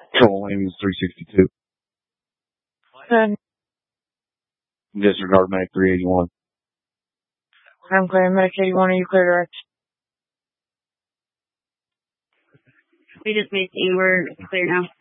Control Amy 362. Good. Disregard Medic 381. I'm clear. Medic 81, are you clear direct? We just made you. We're clear now.